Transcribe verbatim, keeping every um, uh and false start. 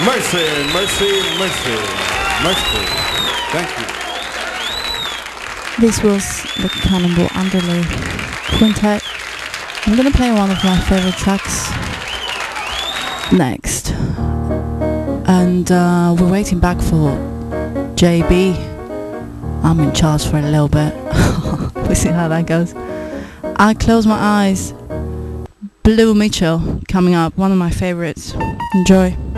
Mercy, mercy, mercy, mercy. Thank you. This was the Cannonball Underlay Quintet. I'm gonna play one of my favorite tracks next. And uh, we're waiting back for J B. I'm in charge for a little bit. We'll see how that goes. I Close My Eyes. Blue Mitchell coming up, one of my favorites. Enjoy.